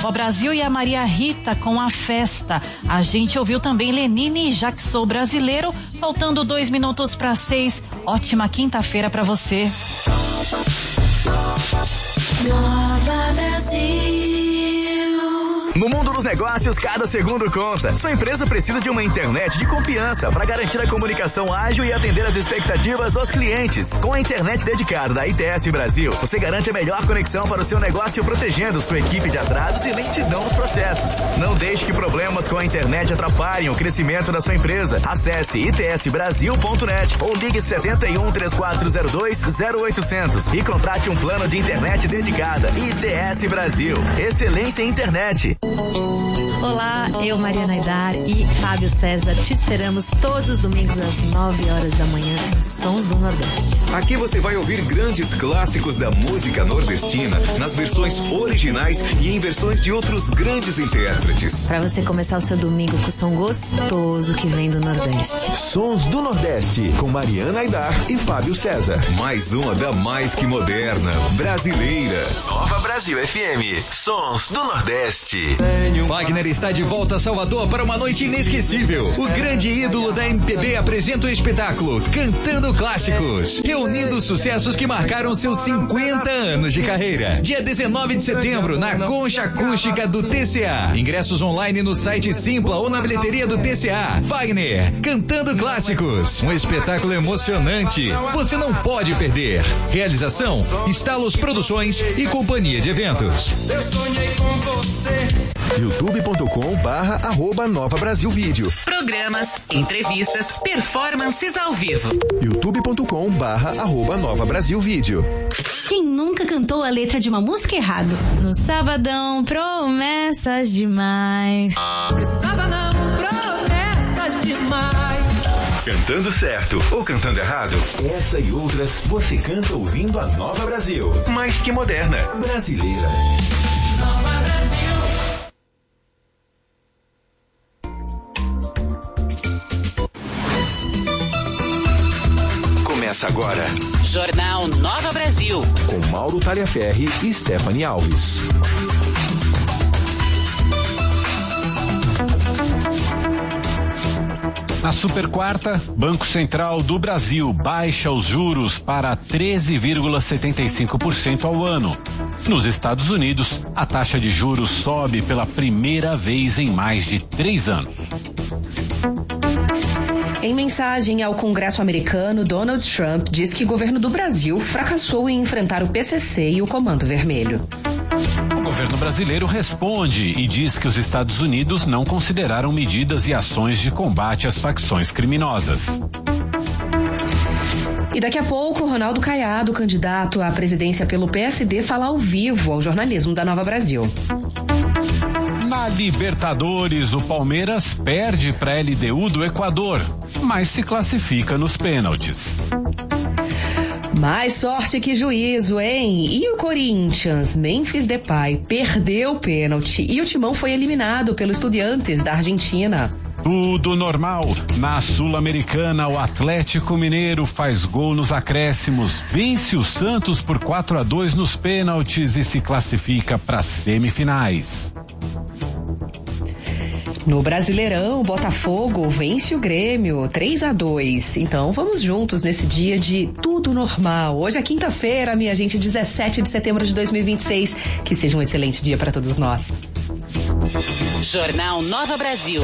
Nova Brasil e a Maria Rita com A Festa. A gente ouviu também Lenine e Já Que Sou Brasileiro, faltando 2 minutos para 6. Ótima quinta-feira para você. Nova Brasil. No mundo dos negócios, cada segundo conta. Sua empresa precisa de uma internet de confiança para garantir a comunicação ágil e atender as expectativas dos clientes. Com a internet dedicada da ITS Brasil, você garante a melhor conexão para o seu negócio, protegendo sua equipe de atrasos e lentidão nos processos. Não deixe que problemas com a internet atrapalhem o crescimento da sua empresa. Acesse itsbrasil.net ou ligue 71 3402 0800 e contrate um plano de internet dedicada. ITS Brasil. Excelência em internet. Olá, eu, Mariana Aidar e Fábio César, te esperamos todos os domingos às 9 horas da manhã nos Sons do Nordeste. Aqui você vai ouvir grandes clássicos da música nordestina nas versões originais e em versões de outros grandes intérpretes. Para você começar o seu domingo com o som gostoso que vem do Nordeste. Sons do Nordeste, com Mariana Aidar e Fábio César. Mais uma da mais que moderna, brasileira. Nova Brasil FM, Sons do Nordeste. Wagner está de volta a Salvador para uma noite inesquecível. O grande ídolo da MPB apresenta o espetáculo Cantando Clássicos, reunindo os sucessos que marcaram seus 50 anos de carreira. Dia 19 de setembro, na Concha Acústica do TCA. Ingressos online no site Simpla ou na bilheteria do TCA. Wagner, Cantando Clássicos, um espetáculo emocionante. Você não pode perder. Realização, Estalos Produções e Companhia de Eventos. Eu sonhei com você. youtube.com/Nova Brasil Vídeo. Programas, entrevistas, performances ao vivo. youtube.com/Nova Brasil Vídeo. Quem nunca cantou a letra de uma música errado? No sabadão, promessas demais. No sabadão, promessas demais. Cantando certo ou cantando errado? Essa e outras você canta ouvindo a Nova Brasil. Mais que moderna, brasileira. Nova Brasil. Começa agora. Jornal Nova Brasil. Com Mauro Talhaferri e Stephanie Alves. Na super quarta, Banco Central do Brasil baixa os juros para 13,75% ao ano. Nos Estados Unidos, a taxa de juros sobe pela primeira vez em mais de 3 anos. Em mensagem ao Congresso americano, Donald Trump diz que o governo do Brasil fracassou em enfrentar o PCC e o Comando Vermelho. O governo brasileiro responde e diz que os Estados Unidos não consideraram medidas e ações de combate às facções criminosas. E daqui a pouco, Ronaldo Caiado, candidato à presidência pelo PSD, fala ao vivo ao jornalismo da Nova Brasil. Na Libertadores, o Palmeiras perde para a LDU do Equador, mas se classifica nos pênaltis. Mais sorte que juízo, hein? E o Corinthians? Memphis Depay perdeu o pênalti e o Timão foi eliminado pelo Estudiantes da Argentina. Tudo normal. Na Sul-Americana, o Atlético Mineiro faz gol nos acréscimos, vence o Santos por 4-2 nos pênaltis e se classifica para as semifinais. No Brasileirão, o Botafogo vence o Grêmio 3-2. Então vamos juntos nesse dia de tudo normal. Hoje é quinta-feira, minha gente, 17 de setembro de 2026. Que seja um excelente dia para todos nós. Jornal Nova Brasil.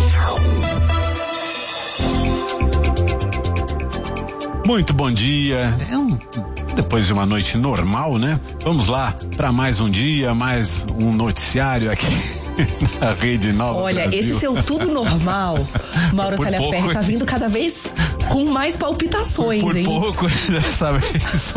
Muito bom dia. Depois de uma noite normal, né? Vamos lá para mais um dia, mais um noticiário aqui na Rede Nova Olha, Brasil. Esse seu tudo normal, Mauro Talhaferri, tá vindo cada vez com mais palpitações, por hein? Por pouco dessa vez.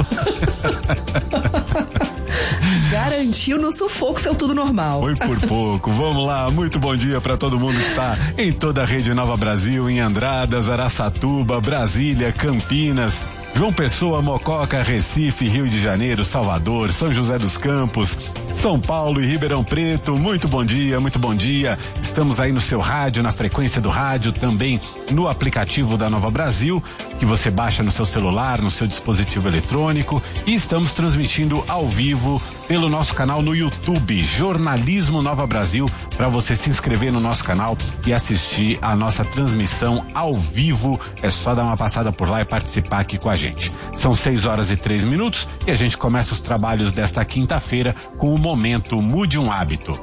Garantiu no sufoco seu tudo normal. Foi por pouco. Vamos lá, muito bom dia para todo mundo que está em toda a Rede Nova Brasil, em Andradas, Araçatuba, Brasília, Campinas, João Pessoa, Mococa, Recife, Rio de Janeiro, Salvador, São José dos Campos, São Paulo e Ribeirão Preto. Muito bom dia, muito bom dia. Estamos aí no seu rádio, na frequência do rádio, também no aplicativo da Nova Brasil, que você baixa no seu celular, no seu dispositivo eletrônico, e estamos transmitindo ao vivo pelo nosso canal no YouTube, Jornalismo Nova Brasil, para você se inscrever no nosso canal e assistir a nossa transmissão ao vivo. É só dar uma passada por lá e participar aqui com a gente. São 6h03 e a gente começa os trabalhos desta quinta-feira com o momento Mude um Hábito.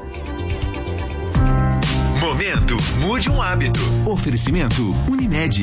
Momento Mude um Hábito. Oferecimento Unimed.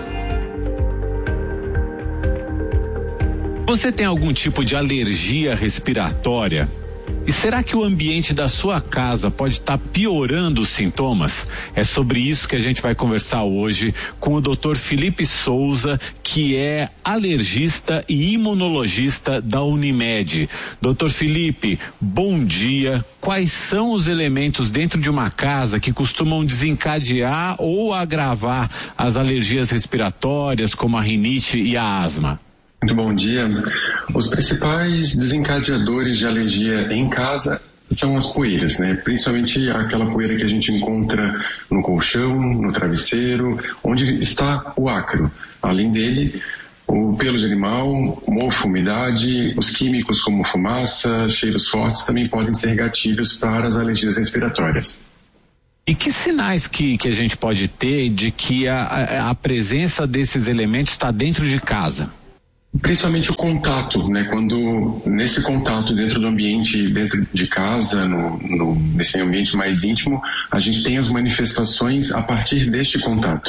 Você tem algum tipo de alergia respiratória? E será que o ambiente da sua casa pode estar piorando os sintomas? É sobre isso que a gente vai conversar hoje com o Dr. Felipe Souza, que é alergista e imunologista da Unimed. Dr. Felipe, bom dia. Quais são os elementos dentro de uma casa que costumam desencadear ou agravar as alergias respiratórias, como a rinite e a asma? Muito bom dia. Os principais desencadeadores de alergia em casa são as poeiras, né? Principalmente aquela poeira que a gente encontra no colchão, no travesseiro, onde está o ácaro. Além dele, o pelo de animal, mofo, umidade, os químicos como fumaça, cheiros fortes também podem ser gatilhos para as alergias respiratórias. E que sinais que a gente pode ter de que a presença desses elementos está dentro de casa? Principalmente o contato, né? Quando nesse contato dentro do ambiente, dentro de casa, nesse ambiente mais íntimo, a gente tem as manifestações a partir deste contato.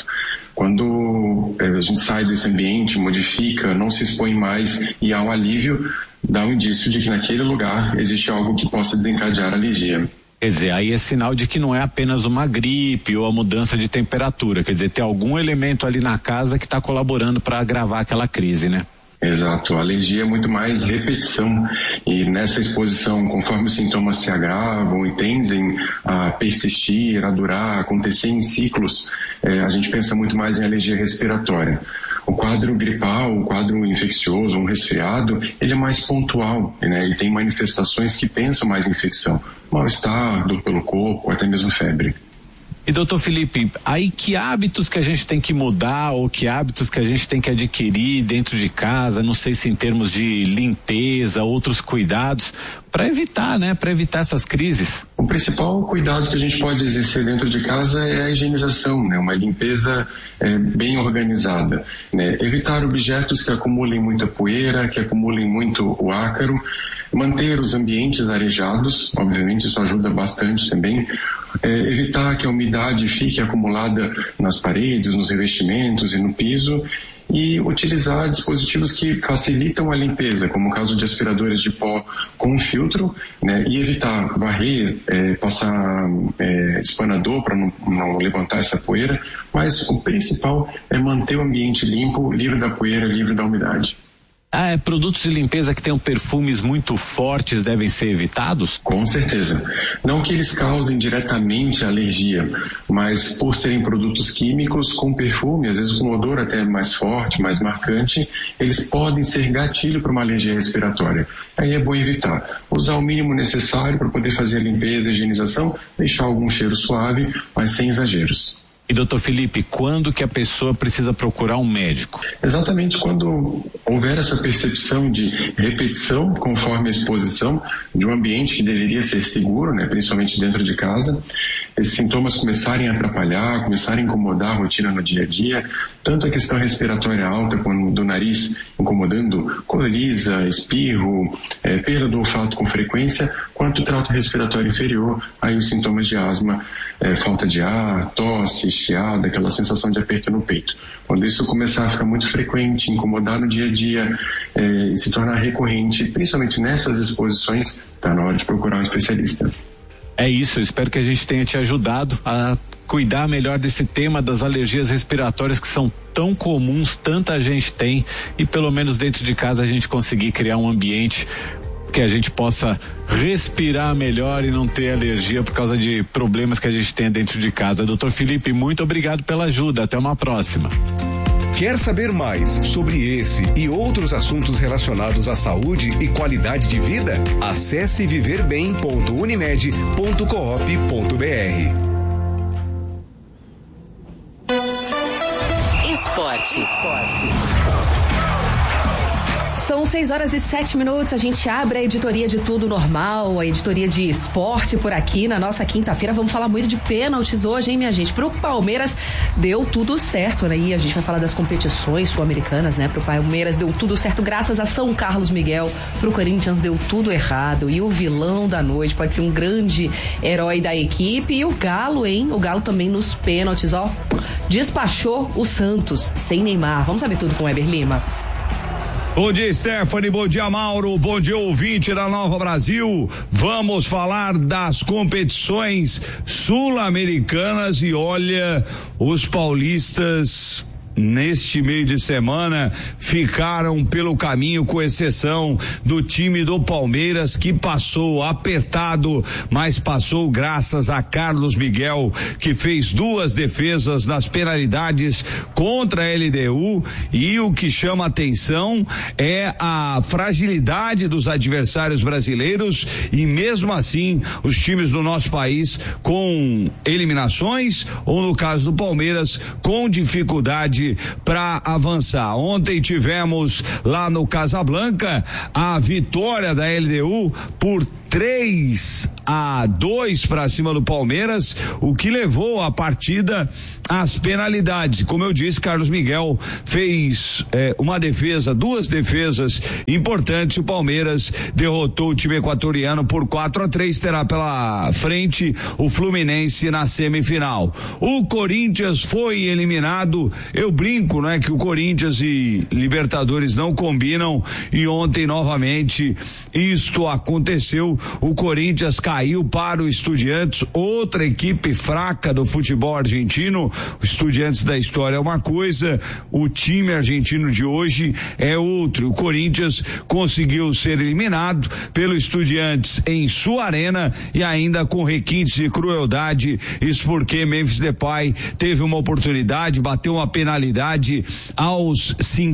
Quando a gente sai desse ambiente, modifica, não se expõe mais e há um alívio, dá um indício de que naquele lugar existe algo que possa desencadear alergia. Quer dizer, aí é sinal de que não é apenas uma gripe ou a mudança de temperatura, quer dizer, tem algum elemento ali na casa que está colaborando para agravar aquela crise, né? Exato, a alergia é muito mais repetição e nessa exposição, conforme os sintomas se agravam e tendem a persistir, a durar, a acontecer em ciclos, a gente pensa muito mais em alergia respiratória. O quadro gripal, o quadro infeccioso, um resfriado, ele é mais pontual, né? Ele tem manifestações que pensam mais em infecção, mal-estar, dor pelo corpo, até mesmo febre. E doutor Felipe, aí que hábitos que a gente tem que mudar ou que hábitos que a gente tem que adquirir dentro de casa, não sei se em termos de limpeza, outros cuidados, para evitar, né? Para evitar essas crises? O principal cuidado que a gente pode exercer dentro de casa é a higienização, né? Uma limpeza bem organizada, né? Evitar objetos que acumulem muita poeira, que acumulem muito o ácaro, manter os ambientes arejados, obviamente isso ajuda bastante também. Evitar que a umidade fique acumulada nas paredes, nos revestimentos e no piso e utilizar dispositivos que facilitam a limpeza, como o caso de aspiradores de pó com filtro, né, e evitar varrer, passar espanador para não levantar essa poeira, mas o principal é manter o ambiente limpo, livre da poeira, livre da umidade. Produtos de limpeza que tenham perfumes muito fortes devem ser evitados? Com certeza. Não que eles causem diretamente alergia, mas por serem produtos químicos com perfume, às vezes com odor até mais forte, mais marcante, eles podem ser gatilho para uma alergia respiratória. Aí é bom evitar. Usar o mínimo necessário para poder fazer a limpeza e a higienização, deixar algum cheiro suave, mas sem exageros. E doutor Felipe, quando que a pessoa precisa procurar um médico? Exatamente quando houver essa percepção de repetição conforme a exposição de um ambiente que deveria ser seguro, né, principalmente dentro de casa, esses sintomas começarem a atrapalhar, começarem a incomodar a rotina no dia a dia, tanto a questão respiratória alta, quando do nariz incomodando, coriza, espirro, perda do olfato com frequência, quanto o trato respiratório inferior, aí os sintomas de asma, falta de ar, tosse, chiada, aquela sensação de aperto no peito. Quando isso começar a ficar muito frequente, incomodar no dia a dia e se tornar recorrente, principalmente nessas exposições, está na hora de procurar um especialista. É isso, eu espero que a gente tenha te ajudado a cuidar melhor desse tema das alergias respiratórias que são tão comuns, tanta gente tem, e pelo menos dentro de casa a gente conseguir criar um ambiente que a gente possa respirar melhor e não ter alergia por causa de problemas que a gente tem dentro de casa. Doutor Felipe, muito obrigado pela ajuda, até uma próxima. Quer saber mais sobre esse e outros assuntos relacionados à saúde e qualidade de vida? Acesse viverbem.unimed.coop.br. Esporte. São 6h07. A gente abre a editoria de Tudo Normal, a editoria de esporte por aqui na nossa quinta-feira. Vamos falar muito de pênaltis hoje, hein, minha gente? Pro Palmeiras deu tudo certo, né? E a gente vai falar das competições sul-americanas, né? Pro Palmeiras deu tudo certo graças a São Carlos Miguel. Pro Corinthians deu tudo errado. E o vilão da noite pode ser um grande herói da equipe. E o Galo, hein? O Galo também nos pênaltis, ó. Despachou o Santos sem Neymar. Vamos saber tudo com o Weber Lima. Bom dia, Stephanie, bom dia, Mauro, bom dia, ouvinte da Nova Brasil. Vamos falar das competições sul-americanas e olha, os paulistas neste meio de semana ficaram pelo caminho, com exceção do time do Palmeiras, que passou apertado, mas passou graças a Carlos Miguel, que fez 2 defesas nas penalidades contra a LDU. E o que chama atenção é a fragilidade dos adversários brasileiros, e mesmo assim os times do nosso país com eliminações, ou no caso do Palmeiras, com dificuldade para avançar. Ontem tivemos lá no Casablanca a vitória da LDU por 3-2 para cima do Palmeiras, o que levou a partida às penalidades. Como eu disse, Carlos Miguel fez uma defesa, 2 defesas importantes. O Palmeiras derrotou o time equatoriano por 4-3, terá pela frente o Fluminense na semifinal. O Corinthians foi eliminado. Eu brinco, né, que o Corinthians e Libertadores não combinam, e ontem novamente isto aconteceu. O Corinthians caiu para o Estudiantes, outra equipe fraca do futebol argentino. O Estudiantes da história é uma coisa, o time argentino de hoje é outro. O Corinthians conseguiu ser eliminado pelo Estudiantes em sua arena, e ainda com requintes de crueldade. Isso porque Memphis Depay teve uma oportunidade, bateu uma penalidade aos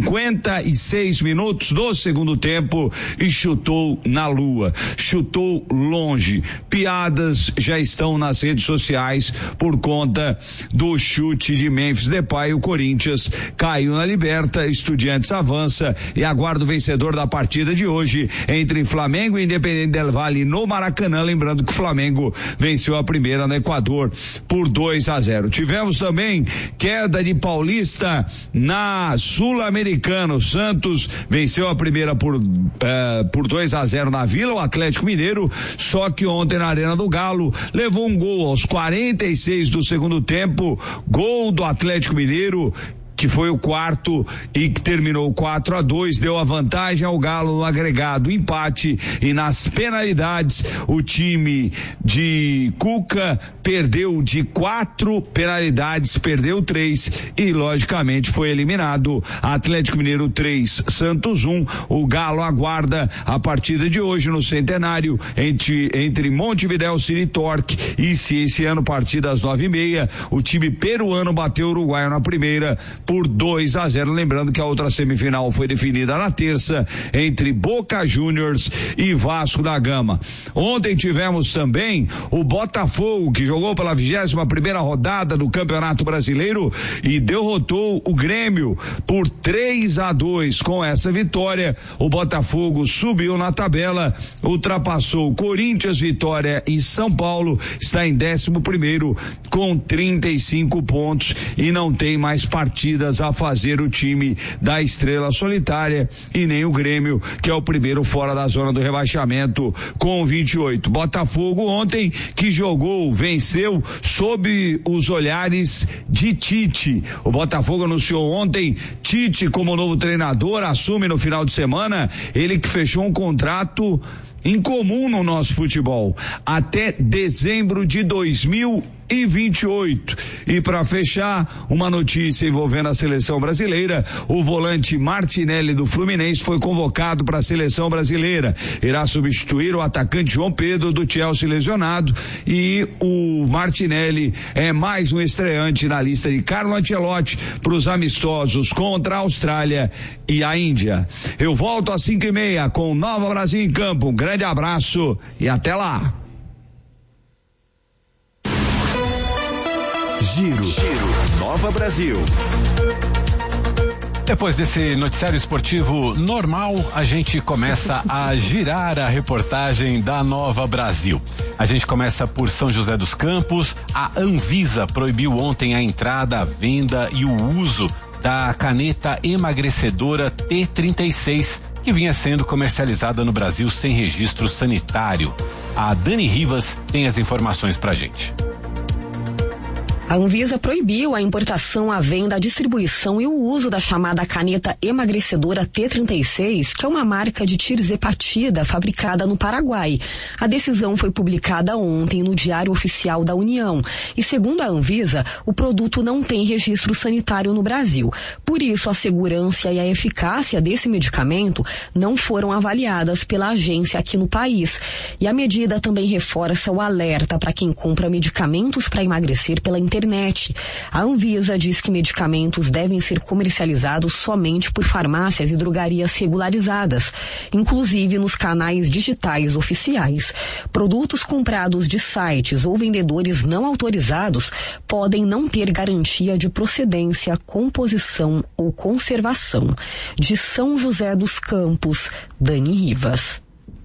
56 minutos do segundo tempo e chutou na lua, chutou longe. Piadas já estão nas redes sociais por conta do chute de Memphis Depay. O Corinthians caiu na Liberta, Estudiantes avança e aguarda o vencedor da partida de hoje entre Flamengo e Independente del Valle no Maracanã. Lembrando que o Flamengo venceu a primeira no Equador por 2-0. Tivemos também queda de Paulista na Sul-Americana. O Santos venceu a primeira por 2-0 na Vila, o Atlético Mineiro, só que ontem na Arena do Galo levou um gol aos 46 do segundo tempo, gol do Atlético Mineiro, que foi o 4 e que terminou 4-2, deu a vantagem ao Galo no agregado, empate, e nas penalidades o time de Cuca perdeu de 4 penalidades, perdeu 3 e logicamente foi eliminado. Atlético Mineiro 3, Santos 1. O Galo aguarda a partida de hoje no Centenário entre Montevidéu City Torque, e se esse ano partida às 9h30, o time peruano bateu o uruguaio na primeira por 2-0. Lembrando que a outra semifinal foi definida na terça entre Boca Juniors e Vasco da Gama. Ontem tivemos também o Botafogo, que jogou pela 21ª rodada do Campeonato Brasileiro e derrotou o Grêmio por 3-2. Com essa vitória, o Botafogo subiu na tabela, ultrapassou o Corinthians, Vitória e São Paulo, está em 11º com 35 pontos e não tem mais partidas a fazer o time da Estrela Solitária, e nem o Grêmio, que é o primeiro fora da zona do rebaixamento com 28. Botafogo ontem, que jogou, venceu sob os olhares de Tite. O Botafogo anunciou ontem Tite como novo treinador, assume no final de semana, ele que fechou um contrato incomum no nosso futebol até dezembro de 2028. E para fechar, uma notícia envolvendo a seleção brasileira: o volante Martinelli do Fluminense foi convocado para a seleção brasileira, irá substituir o atacante João Pedro do Chelsea lesionado, e o Martinelli é mais um estreante na lista de Carlo Ancelotti para os amistosos contra a Austrália e a Índia. Eu volto às 5h30 com Nova Brasil em Campo. Um grande abraço e até lá. Giro Nova Brasil. Depois desse noticiário esportivo normal, a gente começa a girar a reportagem da Nova Brasil. A gente começa por São José dos Campos. A Anvisa proibiu ontem a entrada, a venda e o uso da caneta emagrecedora T36, que vinha sendo comercializada no Brasil sem registro sanitário. A Dani Rivas tem as informações pra gente. A Anvisa proibiu a importação, a venda, a distribuição e o uso da chamada caneta emagrecedora T36, que é uma marca de tirzepatida fabricada no Paraguai. A decisão foi publicada ontem no Diário Oficial da União e, segundo a Anvisa, o produto não tem registro sanitário no Brasil. Por isso, a segurança e a eficácia desse medicamento não foram avaliadas pela agência aqui no país. E a medida também reforça o alerta para quem compra medicamentos para emagrecer pela internet. A Anvisa diz que medicamentos devem ser comercializados somente por farmácias e drogarias regularizadas, inclusive nos canais digitais oficiais. Produtos comprados de sites ou vendedores não autorizados podem não ter garantia de procedência, composição ou conservação. De São José dos Campos, Dani Rivas.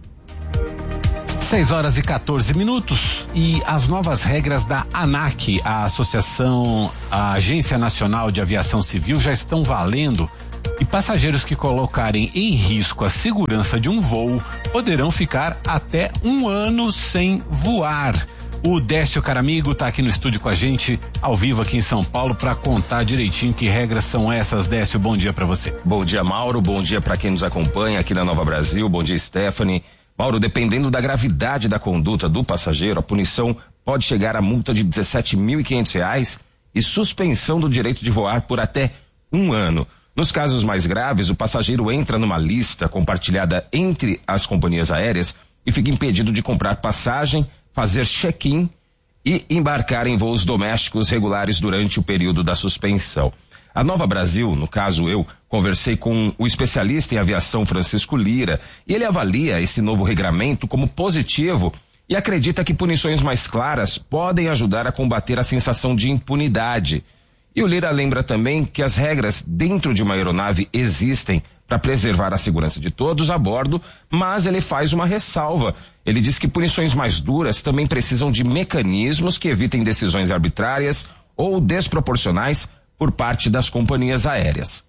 6h14 e as novas regras da ANAC, a Agência Nacional de Aviação Civil, já estão valendo e passageiros que colocarem em risco a segurança de um voo poderão ficar até 1 ano sem voar. O Décio Caramigo está aqui no estúdio com a gente, ao vivo aqui em São Paulo, para contar direitinho que regras são essas. Décio, bom dia para você. Bom dia, Mauro, bom dia para quem nos acompanha aqui na Nova Brasil, bom dia, Stephanie. Mauro, dependendo da gravidade da conduta do passageiro, a punição pode chegar a multa de R$17.500 e suspensão do direito de voar por até 1 ano. Nos casos mais graves, o passageiro entra numa lista compartilhada entre as companhias aéreas e fica impedido de comprar passagem, fazer check-in e embarcar em voos domésticos regulares durante o período da suspensão. A Nova Brasil, no caso eu, conversei com o especialista em aviação Francisco Lira e ele avalia esse novo regramento como positivo e acredita que punições mais claras podem ajudar a combater a sensação de impunidade. E o Lira lembra também que as regras dentro de uma aeronave existem para preservar a segurança de todos a bordo, mas ele faz uma ressalva. Ele diz que punições mais duras também precisam de mecanismos que evitem decisões arbitrárias ou desproporcionais por parte das companhias aéreas.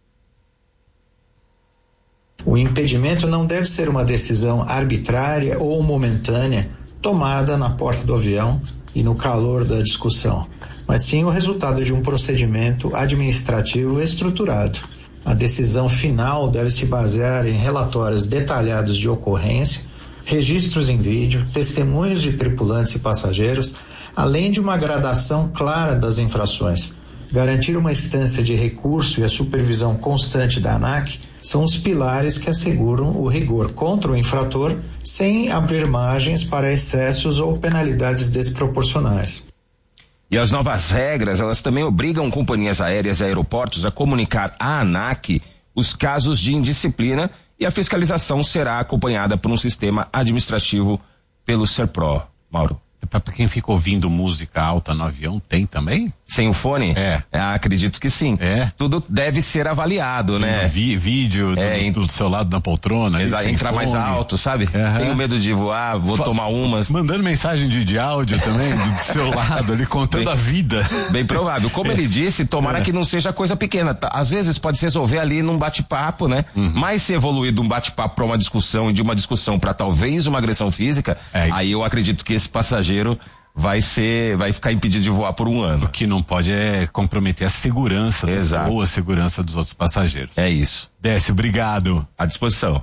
O impedimento não deve ser uma decisão arbitrária ou momentânea tomada na porta do avião e no calor da discussão, mas sim o resultado de um procedimento administrativo estruturado. A decisão final deve se basear em relatórios detalhados de ocorrência, registros em vídeo, testemunhos de tripulantes e passageiros, além de uma gradação clara das infrações. Garantir uma instância de recurso e a supervisão constante da ANAC são os pilares que asseguram o rigor contra o infrator sem abrir margens para excessos ou penalidades desproporcionais. E as novas regras, elas também obrigam companhias aéreas e aeroportos a comunicar à ANAC os casos de indisciplina e a fiscalização será acompanhada por um sistema administrativo pelo SERPRO. Mauro. Para quem fica ouvindo música alta no avião, tem também? Sem o fone? Acredito que sim. Tudo deve ser avaliado, né? Vídeo do seu lado da poltrona. Entrar mais alto, sabe? Tenho medo de voar, vou tomar umas. Mandando mensagem de áudio também, do seu lado ali, contando a vida. Bem provável. Como ele disse, tomara que não seja coisa pequena. Às vezes pode se resolver ali num bate-papo, né? Mas se evoluir de um bate-papo para uma discussão e de uma discussão para talvez uma agressão física, aí eu acredito que esse passageiro vai ficar impedido de voar por 1 ano. O que não pode é comprometer a segurança ou a segurança dos outros passageiros. É isso. Décio, obrigado. À disposição.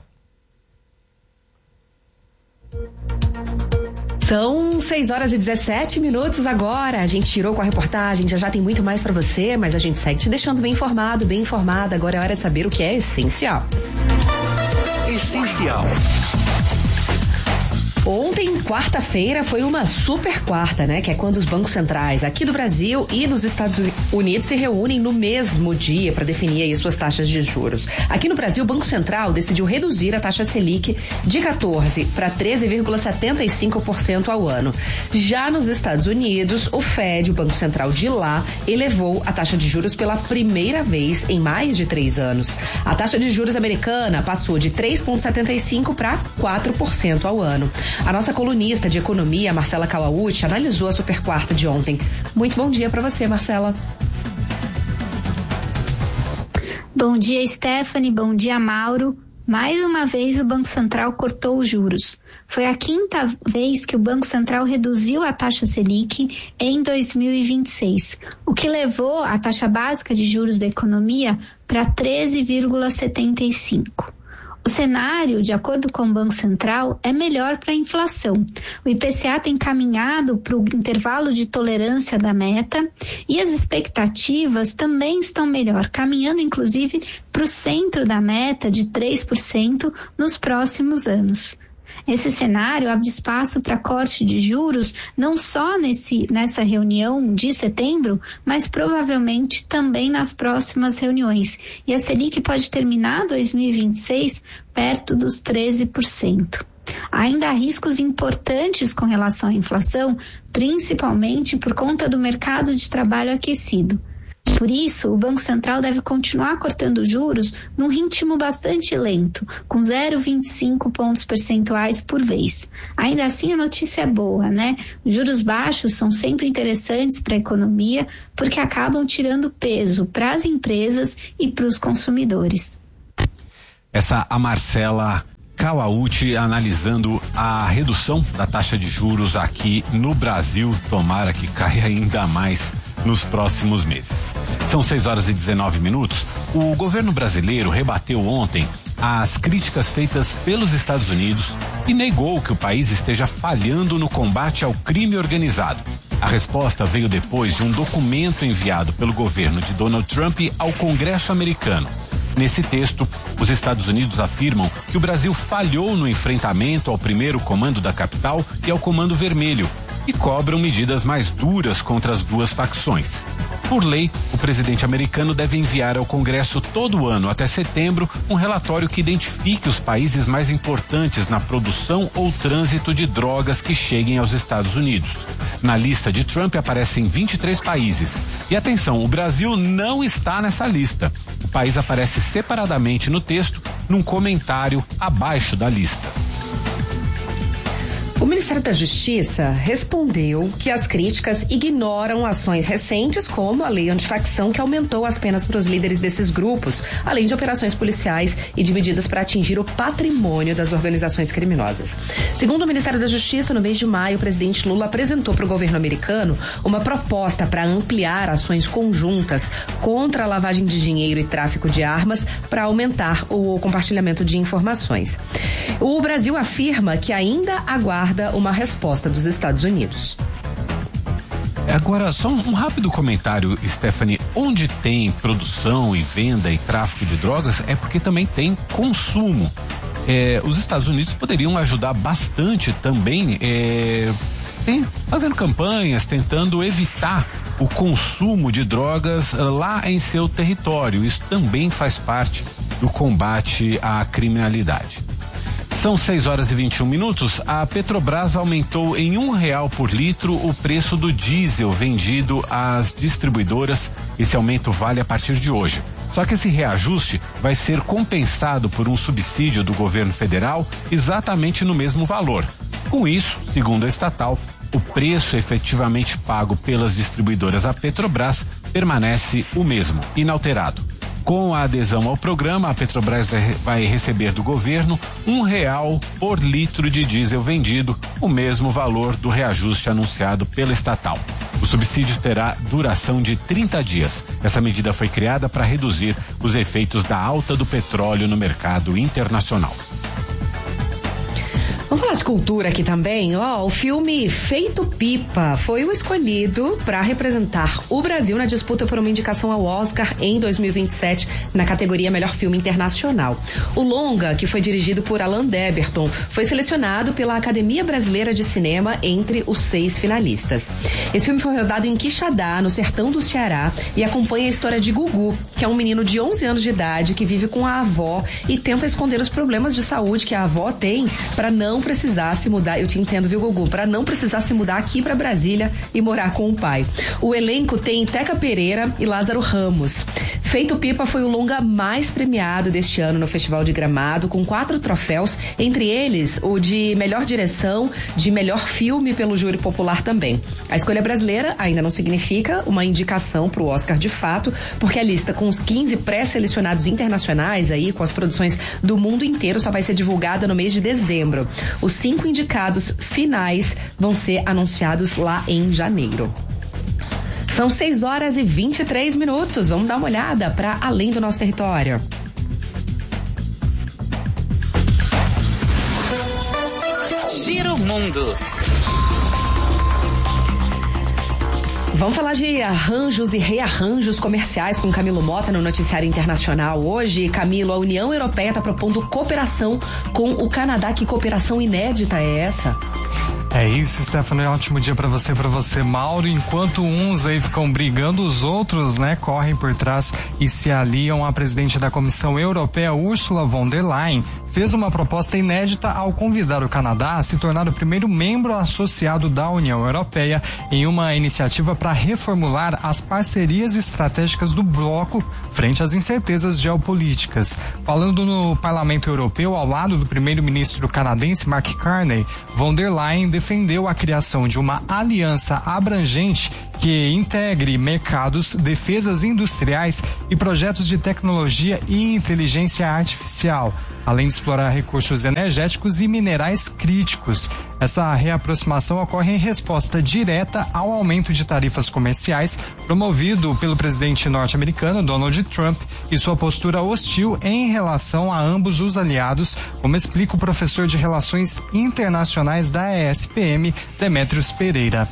São 6h17 agora. A gente tirou com a reportagem, já tem muito mais pra você, mas a gente segue te deixando bem informado, bem informada. Agora é hora de saber o que é essencial. Essencial. Ontem, quarta-feira, foi uma super quarta, né? Que é quando os bancos centrais aqui do Brasil e dos Estados Unidos se reúnem no mesmo dia para definir aí suas taxas de juros. Aqui no Brasil, o Banco Central decidiu reduzir a taxa Selic de 14% para 13,75% ao ano. Já nos Estados Unidos, o Fed, o Banco Central de lá, elevou a taxa de juros pela primeira vez em mais de 3 anos. A taxa de juros americana passou de 3,75% para 4% ao ano. A nossa colunista de economia, Marcela Kawauchi, analisou a super quarta de ontem. Muito bom dia para você, Marcela. Bom dia, Stephanie. Bom dia, Mauro. Mais uma vez o Banco Central cortou os juros. Foi a 5ª vez que o Banco Central reduziu a taxa Selic em 2026, o que levou a taxa básica de juros da economia para 13,75%. O cenário, de acordo com o Banco Central, é melhor para a inflação. O IPCA tem caminhado para o intervalo de tolerância da meta e as expectativas também estão melhor, caminhando inclusive para o centro da meta de 3% nos próximos anos. Esse cenário abre espaço para corte de juros não só nessa reunião de setembro, mas provavelmente também nas próximas reuniões. E a Selic pode terminar 2026 perto dos 13%. Ainda há riscos importantes com relação à inflação, principalmente por conta do mercado de trabalho aquecido. Por isso, o Banco Central deve continuar cortando juros num ritmo bastante lento, com 0,25 pontos percentuais por vez. Ainda assim, a notícia é boa, né? Os juros baixos são sempre interessantes para a economia, porque acabam tirando peso para as empresas e para os consumidores. Essa a Marcela Kawauchi analisando a redução da taxa de juros aqui no Brasil. Tomara que caia ainda mais nos próximos meses. São 6h19. O governo brasileiro rebateu ontem as críticas feitas pelos Estados Unidos e negou que o país esteja falhando no combate ao crime organizado. A resposta veio depois de um documento enviado pelo governo de Donald Trump ao Congresso americano. Nesse texto, os Estados Unidos afirmam que o Brasil falhou no enfrentamento ao primeiro comando da capital e ao Comando Vermelho e cobram medidas mais duras contra as duas facções. Por lei, o presidente americano deve enviar ao Congresso todo ano, até setembro, um relatório que identifique os países mais importantes na produção ou trânsito de drogas que cheguem aos Estados Unidos. Na lista de Trump aparecem 23 países. E atenção, o Brasil não está nessa lista. O país aparece separadamente no texto, num comentário abaixo da lista. O Ministério da Justiça respondeu que as críticas ignoram ações recentes, como a lei antifacção, que aumentou as penas para os líderes desses grupos, além de operações policiais e de medidas para atingir o patrimônio das organizações criminosas. Segundo o Ministério da Justiça, no mês de maio, o presidente Lula apresentou para o governo americano uma proposta para ampliar ações conjuntas contra a lavagem de dinheiro e tráfico de armas para aumentar o compartilhamento de informações. O Brasil afirma que ainda aguarda uma resposta dos Estados Unidos. Agora, só um rápido comentário, Stephanie. Onde tem produção e venda e tráfico de drogas é porque também tem consumo. Os Estados Unidos poderiam ajudar bastante também fazendo campanhas, tentando evitar o consumo de drogas lá em seu território. Isso também faz parte do combate à criminalidade. São 6h21. A Petrobras aumentou em R$1 por litro o preço do diesel vendido às distribuidoras. Esse aumento vale a partir de hoje. Só que esse reajuste vai ser compensado por um subsídio do governo federal exatamente no mesmo valor. Com isso, segundo a estatal, o preço efetivamente pago pelas distribuidoras à Petrobras permanece o mesmo, inalterado. Com a adesão ao programa, a Petrobras vai receber do governo R$1 por litro de diesel vendido, o mesmo valor do reajuste anunciado pela estatal. O subsídio terá duração de 30 dias. Essa medida foi criada para reduzir os efeitos da alta do petróleo no mercado internacional. Vamos falar de cultura aqui também, o filme Feito Pipa foi o escolhido para representar o Brasil na disputa por uma indicação ao Oscar em 2027 na categoria Melhor Filme Internacional. O longa, que foi dirigido por Alan Deberton, foi selecionado pela Academia Brasileira de Cinema entre os 6 finalistas. Esse filme foi rodado em Quixadá, no sertão do Ceará, e acompanha a história de Gugu, que é um menino de 11 anos de idade que vive com a avó e tenta esconder os problemas de saúde que a avó tem para não precisar se mudar. Eu te entendo, viu, Gugu? Para não precisar se mudar aqui para Brasília e morar com o pai. O elenco tem Teca Pereira e Lázaro Ramos. Feito Pipa foi o longa mais premiado deste ano no Festival de Gramado, com 4 troféus, entre eles o de melhor direção, de melhor filme pelo júri popular também. A escolha brasileira ainda não significa uma indicação para o Oscar de fato, porque a lista com os 15 pré-selecionados internacionais aí, com as produções do mundo inteiro, só vai ser divulgada no mês de dezembro. Os 5 indicados finais vão ser anunciados lá em janeiro. São 6h23. Vamos dar uma olhada para além do nosso território. Giro Mundo. Vamos falar de arranjos e rearranjos comerciais com Camilo Mota no Noticiário Internacional. Hoje, Camilo, a União Europeia está propondo cooperação com o Canadá. Que cooperação inédita é essa? É isso, Stephanie, ótimo dia pra você, Mauro. Enquanto uns aí ficam brigando, os outros, né, correm por trás e se aliam. A presidente da Comissão Europeia, Ursula von der Leyen, fez uma proposta inédita ao convidar o Canadá a se tornar o primeiro membro associado da União Europeia em uma iniciativa para reformular as parcerias estratégicas do bloco frente às incertezas geopolíticas. Falando no Parlamento Europeu, ao lado do primeiro-ministro canadense Mark Carney, von der Leyen defendeu a criação de uma aliança abrangente que integre mercados, defesas industriais e projetos de tecnologia e inteligência artificial, além de explorar recursos energéticos e minerais críticos. Essa reaproximação ocorre em resposta direta ao aumento de tarifas comerciais promovido pelo presidente norte-americano Donald Trump e sua postura hostil em relação a ambos os aliados, como explica o professor de Relações Internacionais da ESPM, Demetrios Pereira.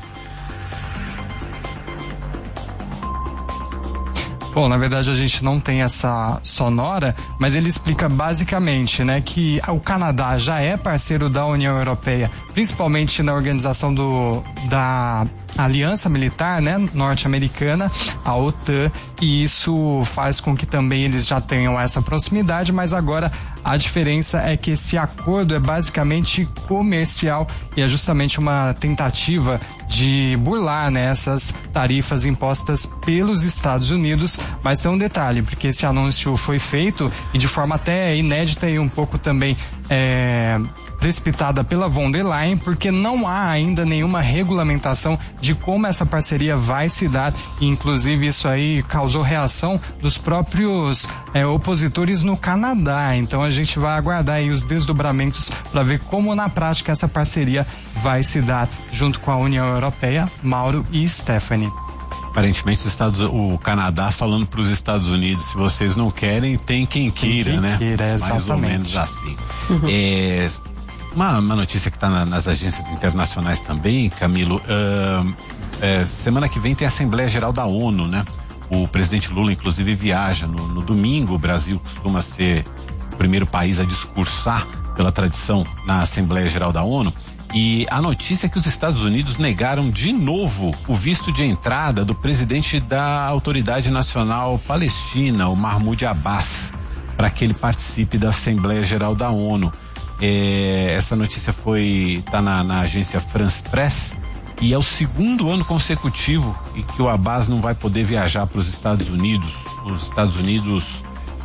Bom, na verdade a gente não tem essa sonora, mas ele explica basicamente, né, que o Canadá já é parceiro da União Europeia, principalmente na organização da Aliança Militar, né, norte-americana, a OTAN, e isso faz com que também eles já tenham essa proximidade, mas agora a diferença é que esse acordo é basicamente comercial e é justamente uma tentativa de burlar, né, essas tarifas impostas pelos Estados Unidos. Mas tem um detalhe, porque esse anúncio foi feito e de forma até inédita e um pouco também precipitada pela von der Leyen, porque não há ainda nenhuma regulamentação de como essa parceria vai se dar, e inclusive isso aí causou reação dos próprios opositores no Canadá. Então a gente vai aguardar aí os desdobramentos para ver como na prática essa parceria vai se dar junto com a União Europeia. Mauro e Stephanie. Aparentemente o Canadá falando para os Estados Unidos, se vocês não querem, tem quem queira, né? Mais ou menos assim. Uma notícia que está nas agências internacionais também, Camilo, semana que vem tem a Assembleia Geral da ONU, né? O presidente Lula, inclusive, viaja no domingo. O Brasil costuma ser o primeiro país a discursar pela tradição na Assembleia Geral da ONU. E a notícia é que os Estados Unidos negaram de novo o visto de entrada do presidente da Autoridade Nacional Palestina, o Mahmoud Abbas, para que ele participe da Assembleia Geral da ONU. Essa notícia tá na agência France Press, e é o segundo ano consecutivo em que o Abbas não vai poder viajar para os Estados Unidos. Os Estados Unidos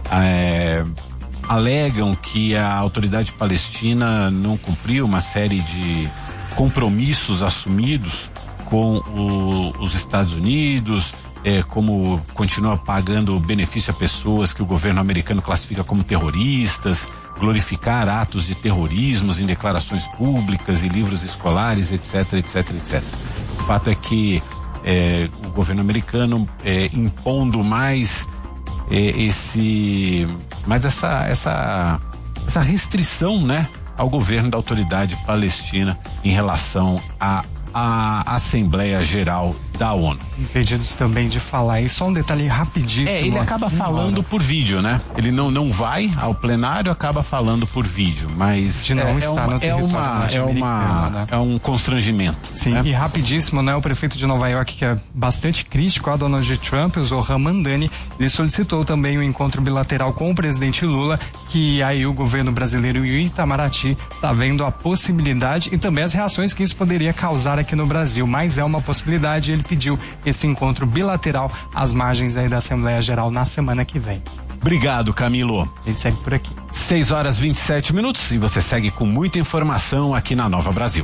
alegam que a autoridade palestina não cumpriu uma série de compromissos assumidos com os Estados Unidos, como continua pagando benefício a pessoas que o governo americano classifica como terroristas, glorificar atos de terrorismos em declarações públicas e livros escolares, etc, etc, etc. O fato é que o governo americano impondo mais essa restrição, né, ao governo da Autoridade Palestina em relação à Assembleia Geral da ONU. Impedidos também de falar. E só um detalhe rapidíssimo. Ele acaba falando por vídeo, né? Ele não vai ao plenário, acaba falando por vídeo, mas de não estar no território norte-americano, é um constrangimento. Sim, né? E rapidíssimo, né? O prefeito de Nova York, que é bastante crítico a Donald Trump, o Zohran Mamdani, ele solicitou também um encontro bilateral com o presidente Lula, que aí o governo brasileiro e o Itamaraty tá vendo a possibilidade e também as reações que isso poderia causar aqui no Brasil, mas é uma possibilidade. Ele pediu esse encontro bilateral às margens aí da Assembleia Geral na semana que vem. Obrigado, Camilo. A gente segue por aqui. 6h27 e você segue com muita informação aqui na Nova Brasil.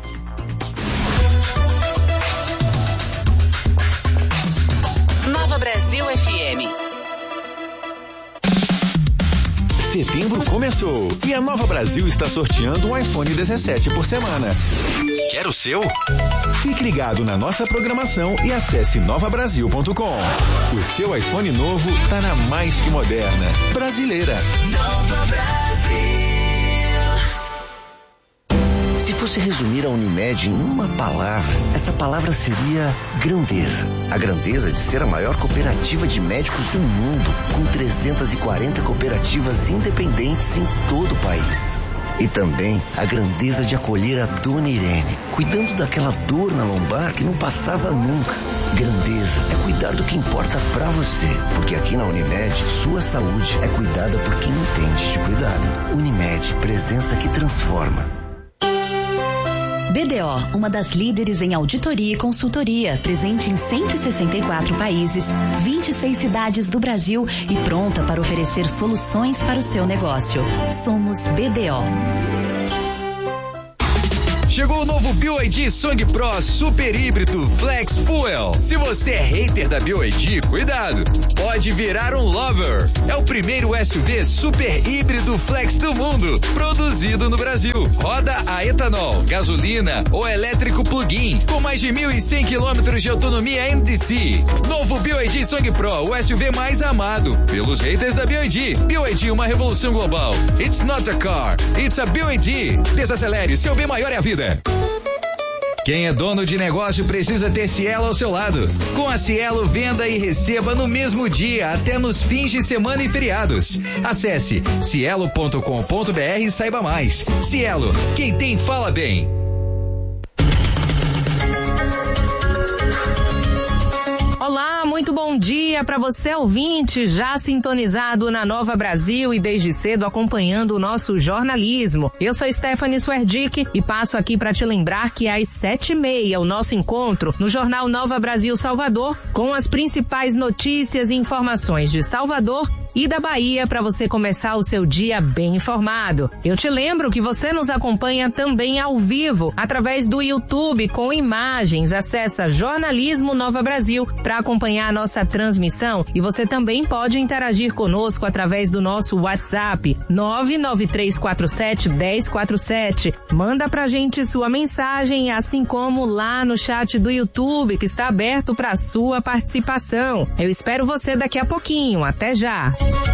Nova Brasil FM. Setembro começou e a Nova Brasil está sorteando um iPhone 17 por semana. Quer o seu? Fique ligado na nossa programação e acesse novabrasil.com. O seu iPhone novo tá na mais que moderna, brasileira. Nova Brasil. Se fosse resumir a Unimed em uma palavra, essa palavra seria grandeza. A grandeza de ser a maior cooperativa de médicos do mundo, com 340 cooperativas independentes em todo o país. E também a grandeza de acolher a Dona Irene, cuidando daquela dor na lombar que não passava nunca. Grandeza é cuidar do que importa pra você, porque aqui na Unimed, sua saúde é cuidada por quem entende de cuidado. Unimed, presença que transforma. BDO, uma das líderes em auditoria e consultoria, presente em 164 países, 26 cidades do Brasil e pronta para oferecer soluções para o seu negócio. Somos BDO. Chegou o novo BYD Song Pro Super Híbrido Flex Fuel. Se você é hater da BYD, cuidado, pode virar um lover. É o primeiro SUV super híbrido flex do mundo, produzido no Brasil. Roda a etanol, gasolina ou elétrico plug-in, com mais de 1.100 quilômetros de autonomia MDC. Novo BYD Song Pro, o SUV mais amado pelos haters da BYD. BYD, uma revolução global. It's not a car, it's a BYD. Desacelere, seu bem maior é a vida. Quem é dono de negócio precisa ter Cielo ao seu lado. Com a Cielo, venda e receba no mesmo dia, até nos fins de semana e feriados. Acesse cielo.com.br e saiba mais. Cielo, quem tem fala bem. Olá, muito bom dia para você ouvinte, já sintonizado na Nova Brasil e desde cedo acompanhando o nosso jornalismo. Eu sou Stephanie Swerdick e passo aqui para te lembrar que às 7h30 o nosso encontro no Jornal Nova Brasil Salvador com as principais notícias e informações de Salvador e da Bahia para você começar o seu dia bem informado. Eu te lembro que você nos acompanha também ao vivo através do YouTube com imagens. Acessa Jornalismo Nova Brasil para acompanhar a nossa transmissão e você também pode interagir conosco através do nosso WhatsApp 993471047. Manda pra gente sua mensagem, assim como lá no chat do YouTube que está aberto para sua participação. Eu espero você daqui a pouquinho. Até já!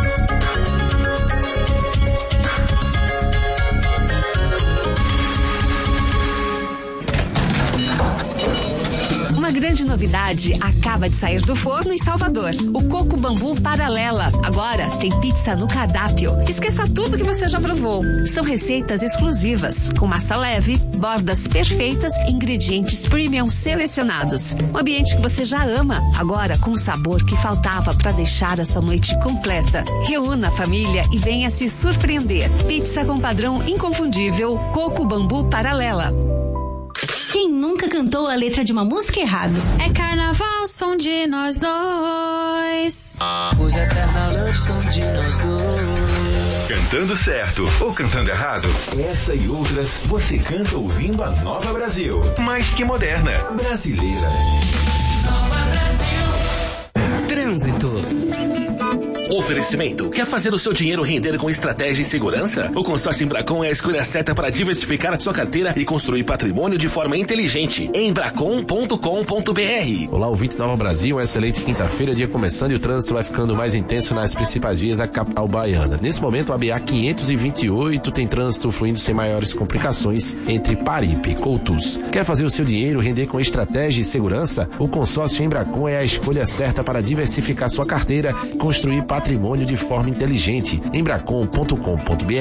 Uma grande novidade acaba de sair do forno em Salvador. O Coco Bambu Paralela. Agora tem pizza no cardápio. Esqueça tudo que você já provou. São receitas exclusivas, com massa leve, bordas perfeitas e ingredientes premium selecionados. Um ambiente que você já ama, agora com o sabor que faltava para deixar a sua noite completa. Reúna a família e venha se surpreender. Pizza com padrão inconfundível, Coco Bambu Paralela. Quem nunca cantou a letra de uma música errado? É carnaval, som de nós dois. Hoje é carnaval, som de nós dois. Cantando certo ou cantando errado? Essa e outras você canta ouvindo a Nova Brasil. Mais que moderna, brasileira. Nova Brasil. Trânsito. Oferecimento. Quer fazer o seu dinheiro render com estratégia e segurança? O consórcio Embracon é a escolha certa para diversificar a sua carteira e construir patrimônio de forma inteligente. Embracon.com.br. Olá, ouvinte Nova Brasil, uma excelente quinta-feira, dia começando e o trânsito vai ficando mais intenso nas principais vias da capital baiana. Nesse momento, a BA 528 tem trânsito fluindo sem maiores complicações entre Paripe e Coutus. Quer fazer o seu dinheiro render com estratégia e segurança? O consórcio Embracon é a escolha certa para diversificar sua carteira e construir patrimônio de forma inteligente. Embracon.com.br.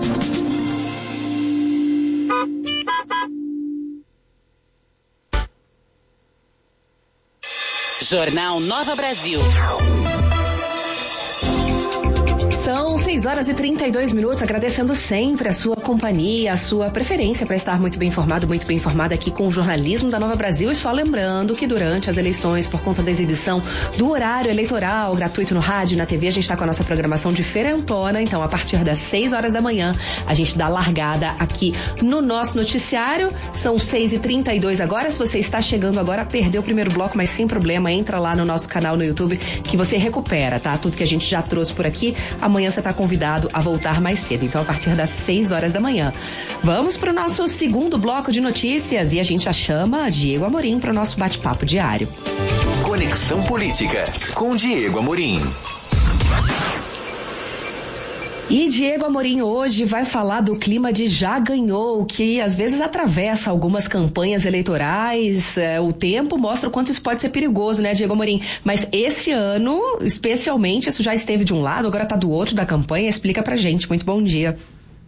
Jornal Nova Brasil. São 6h32, agradecendo sempre a sua companhia, a sua preferência para estar muito bem informado, muito bem informada aqui com o jornalismo da Nova Brasil. E só lembrando que durante as eleições, por conta da exibição do horário eleitoral gratuito no rádio e na TV, a gente está com a nossa programação diferentona. Então, a partir das 6h da manhã, a gente dá largada aqui no nosso noticiário. São 6h32 agora. Se você está chegando agora, perdeu o primeiro bloco, mas sem problema, entra lá no nosso canal no YouTube que você recupera, tá? Tudo que a gente já trouxe por aqui. Amanhã você está convidado a voltar mais cedo, então a partir das 6h da manhã. Vamos para o nosso segundo bloco de notícias e a gente já chama Diego Amorim para o nosso bate-papo diário. Conexão Política com Diego Amorim. E Diego Amorim hoje vai falar do clima de já ganhou, que às vezes atravessa algumas campanhas eleitorais. O tempo mostra o quanto isso pode ser perigoso, né, Diego Amorim? Mas esse ano, especialmente, isso já esteve de um lado, agora está do outro da campanha. Explica pra gente. Muito bom dia.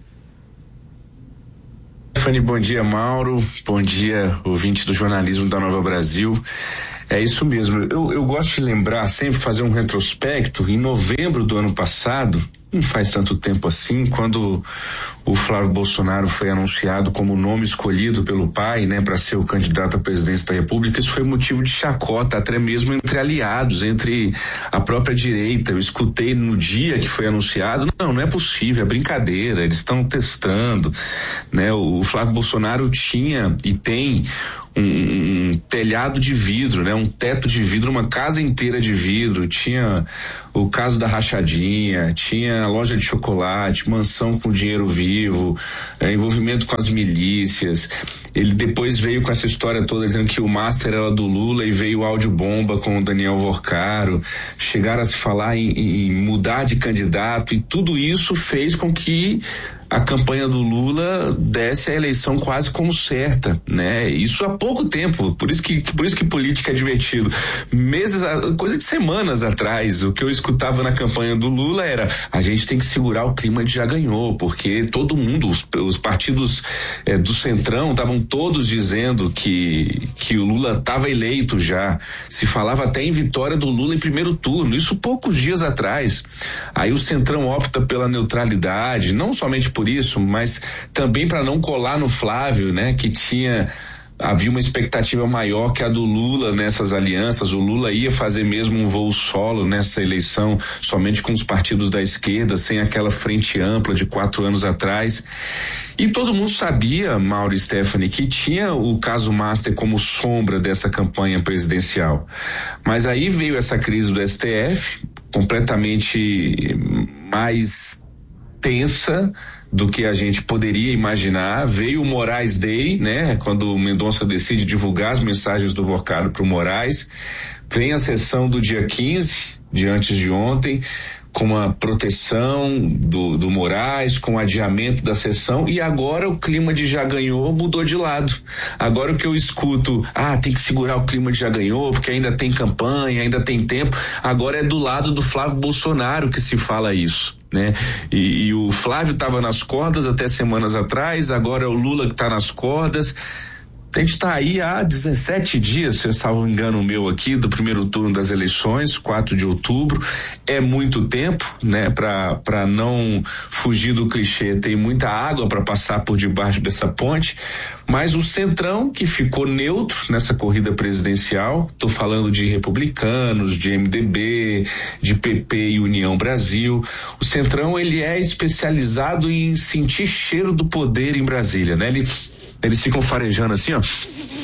Stephanie, bom dia, Mauro. Bom dia, ouvinte do jornalismo da Nova Brasil. É isso mesmo. Eu gosto de lembrar, sempre fazer um retrospecto. Em novembro do ano passado, não faz tanto tempo assim, quando o Flávio Bolsonaro foi anunciado como o nome escolhido pelo pai, né, para ser o candidato à presidência da República, isso foi motivo de chacota, até mesmo entre aliados, entre a própria direita. Eu escutei no dia que foi anunciado, não é possível, é brincadeira, eles estão testando, né? O Flávio Bolsonaro tinha e tem um telhado de vidro, né? Um teto de vidro, uma casa inteira de vidro, tinha o caso da rachadinha, tinha loja de chocolate, mansão com dinheiro vivo, envolvimento com as milícias. Ele depois veio com essa história toda dizendo que o master era do Lula e veio o áudio bomba com o Daniel Vorcaro. Chegaram a se falar em mudar de candidato e tudo isso fez com que a campanha do Lula desse a eleição quase como certa, né? Isso há pouco tempo, por isso que política é divertido. Coisa de semanas atrás, o que eu escutava na campanha do Lula era: a gente tem que segurar o clima de já ganhou, porque todo mundo, os partidos do Centrão estavam todos dizendo que o Lula estava eleito já. Se falava até em vitória do Lula em primeiro turno, isso poucos dias atrás. Aí o Centrão opta pela neutralidade, não somente por isso, mas também para não colar no Flávio, né, que havia uma expectativa maior que a do Lula nessas alianças. O Lula ia fazer mesmo um voo solo nessa eleição, somente com os partidos da esquerda, sem aquela frente ampla de 4 anos atrás. E todo mundo sabia, Mauro e Stephanie, que tinha o caso Master como sombra dessa campanha presidencial. Mas aí veio essa crise do STF, completamente mais tensa do que a gente poderia imaginar. Veio o Moraes Day, né? Quando o Mendonça decide divulgar as mensagens do Vorcaro para o Moraes. Vem a sessão do dia 15, de antes de ontem, com a proteção do Moraes, com o adiamento da sessão, e agora o clima de já ganhou mudou de lado. Agora o que eu escuto, tem que segurar o clima de já ganhou, porque ainda tem campanha, ainda tem tempo. Agora é do lado do Flávio Bolsonaro que se fala isso, né? E o Flávio estava nas cordas até semanas atrás, agora é o Lula que está nas cordas. A gente está aí há 17 dias, se eu salvo engano meu aqui, do primeiro turno das eleições, 4 de outubro. É muito tempo, né? Para não fugir do clichê, tem muita água para passar por debaixo dessa ponte. Mas o Centrão, que ficou neutro nessa corrida presidencial, tô falando de republicanos, de MDB, de PP e União Brasil. O Centrão, ele é especializado em sentir cheiro do poder em Brasília, né? Eles ficam farejando assim, ó.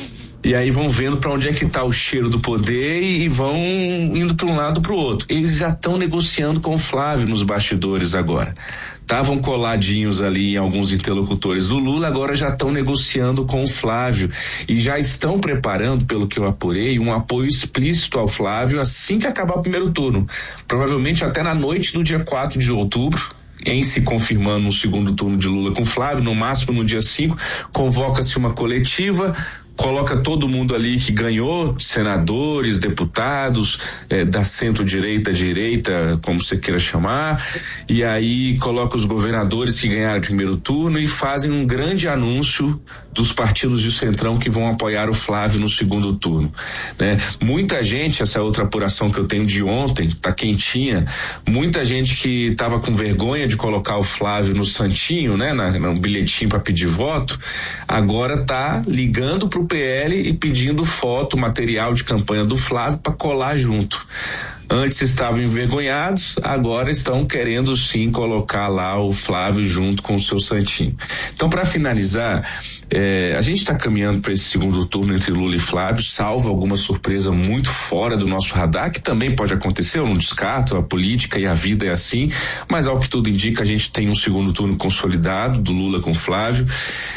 E aí vão vendo para onde é que tá o cheiro do poder e vão indo para um lado para o outro. Eles já estão negociando com o Flávio nos bastidores agora. Estavam coladinhos ali em alguns interlocutores do Lula, agora já estão negociando com o Flávio e já estão preparando, pelo que eu apurei, um apoio explícito ao Flávio assim que acabar o primeiro turno. Provavelmente até na noite do dia 4 de outubro. Em se confirmando um segundo turno de Lula com Flávio, no máximo no dia 5, convoca-se uma coletiva, coloca todo mundo ali que ganhou, senadores, deputados, da centro-direita, direita, como você queira chamar, e aí coloca os governadores que ganharam o primeiro turno e fazem um grande anúncio dos partidos de centrão que vão apoiar o Flávio no segundo turno, né? Muita gente, essa outra apuração que eu tenho de ontem, tá quentinha, muita gente que tava com vergonha de colocar o Flávio no santinho, né? No bilhetinho para pedir voto, agora tá ligando pro PL e pedindo foto, material de campanha do Flávio para colar junto. Antes estavam envergonhados, agora estão querendo sim colocar lá o Flávio junto com o seu santinho. Então, para finalizar, a gente está caminhando para esse segundo turno entre Lula e Flávio, salvo alguma surpresa muito fora do nosso radar, que também pode acontecer, eu não descarto, a política e a vida é assim, mas ao que tudo indica, a gente tem um segundo turno consolidado, do Lula com Flávio.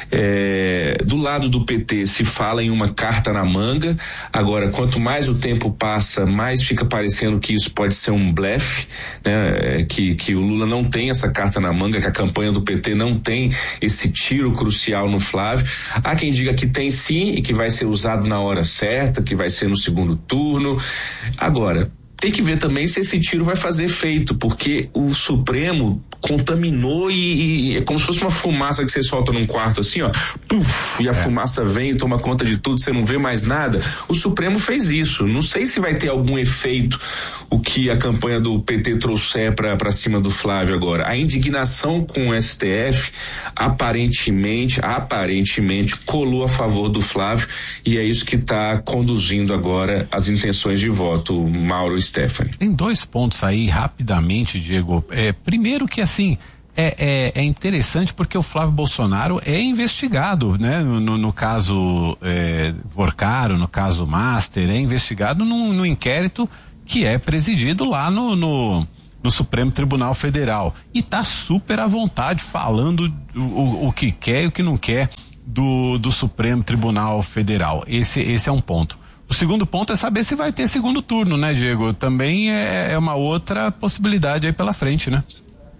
Do lado do PT se fala em uma carta na manga. Agora, quanto mais o tempo passa, mais fica parecendo que isso pode ser um blefe, né? Que o Lula não tem essa carta na manga, que a campanha do PT não tem esse tiro crucial no Flávio. Há quem diga que tem sim e que vai ser usado na hora certa, que vai ser no segundo turno. Agora, tem que ver também se esse tiro vai fazer efeito, porque o Supremo contaminou e é como se fosse uma fumaça que você solta num quarto assim, ó, puf, e a fumaça vem e toma conta de tudo, você não vê mais nada. O Supremo fez isso. Não sei se vai ter algum efeito o que a campanha do PT trouxer para cima do Flávio agora. A indignação com o STF aparentemente colou a favor do Flávio e é isso que está conduzindo agora as intenções de voto, Mauro e Stephanie. Tem 2 pontos aí rapidamente, Diego. Primeiro que assim, é interessante porque o Flávio Bolsonaro é investigado, né? No caso Vorcaro, no caso Master, é investigado num inquérito que é presidido lá no Supremo Tribunal Federal e tá super à vontade falando o que quer e o que não quer do Supremo Tribunal Federal. Esse é um ponto. O segundo ponto é saber se vai ter segundo turno, né, Diego? Também é uma outra possibilidade aí pela frente, né?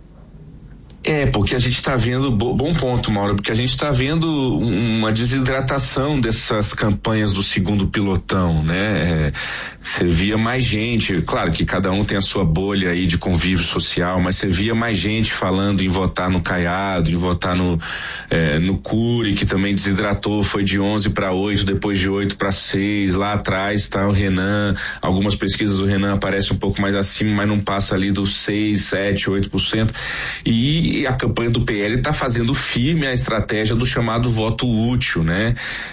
Porque a gente está vendo, bom ponto, Mauro, porque a gente está vendo uma desidratação dessas campanhas do segundo pilotão, né? Você via mais gente, claro que cada um tem a sua bolha aí de convívio social, mas você via mais gente falando em votar no Caiado, em votar no Cury, que também desidratou, foi de 11 para 8, depois de 8 para 6, lá atrás está o Renan, algumas pesquisas o Renan aparece um pouco mais acima, mas não passa ali dos 6, 7, 8%, e a campanha do PL está fazendo firme a estratégia do chamado voto útil, né?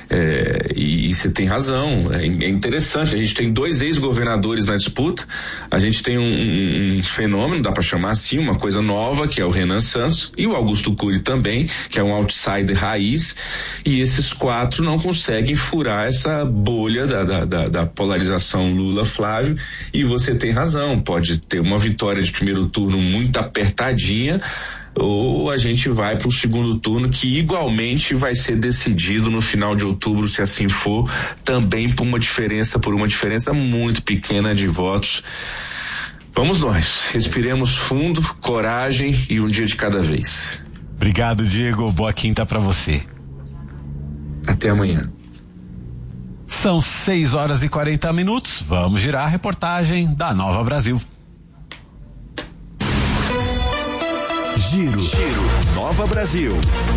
E você tem razão, é interessante, a gente tem 2 ex-governadores na disputa, a gente tem um fenômeno, dá para chamar assim, uma coisa nova, que é o Renan Santos, e o Augusto Cury também, que é um outsider raiz, e esses 4 não conseguem furar essa bolha da polarização Lula-Flávio, e você tem razão, pode ter uma vitória de primeiro turno muito apertadinha, ou a gente vai para o segundo turno, que igualmente vai ser decidido no final de outubro, se assim for, também por uma diferença muito pequena de votos. Vamos nós, respiremos fundo, coragem e um dia de cada vez. Obrigado, Diego, boa quinta para você. Até amanhã. São 6h40, vamos girar a reportagem da Nova Brasil. Giro Nova Brasil.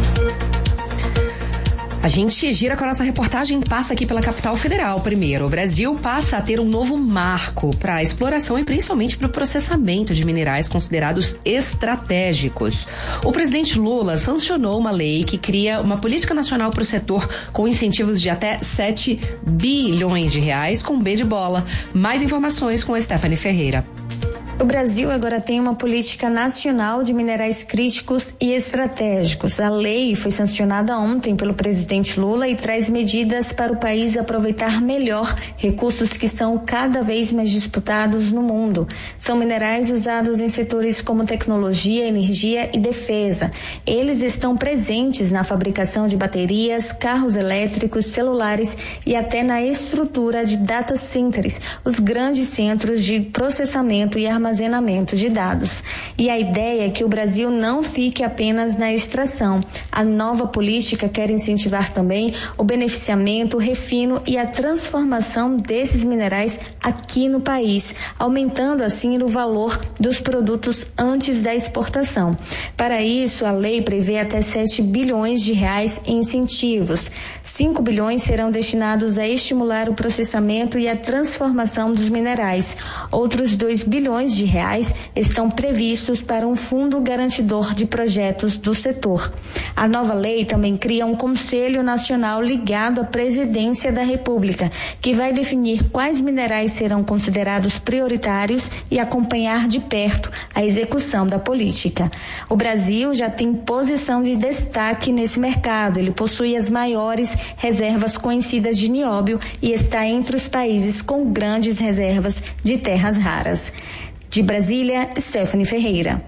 A gente gira com a nossa reportagem, passa aqui pela capital federal primeiro. O Brasil passa a ter um novo marco para a exploração e principalmente para o processamento de minerais considerados estratégicos. O presidente Lula sancionou uma lei que cria uma política nacional para o setor com incentivos de até 7 bilhões de reais com B de bola. Mais informações com a Stephanie Ferreira. O Brasil agora tem uma política nacional de minerais críticos e estratégicos. A lei foi sancionada ontem pelo presidente Lula e traz medidas para o país aproveitar melhor recursos que são cada vez mais disputados no mundo. São minerais usados em setores como tecnologia, energia e defesa. Eles estão presentes na fabricação de baterias, carros elétricos, celulares e até na estrutura de data centers, os grandes centros de processamento e armazenamento de dados. E a ideia é que o Brasil não fique apenas na extração. A nova política quer incentivar também o beneficiamento, o refino e a transformação desses minerais aqui no país, aumentando assim o valor dos produtos antes da exportação. Para isso, a lei prevê até 7 bilhões de reais em incentivos. 5 bilhões serão destinados a estimular o processamento e a transformação dos minerais. Outros 2 bilhões de reais estão previstos para um fundo garantidor de projetos do setor. A nova lei também cria um Conselho Nacional ligado à Presidência da República, que vai definir quais minerais serão considerados prioritários e acompanhar de perto a execução da política. O Brasil já tem posição de destaque nesse mercado. Ele possui as maiores reservas conhecidas de nióbio e está entre os países com grandes reservas de terras raras. De Brasília, Stephanie Ferreira.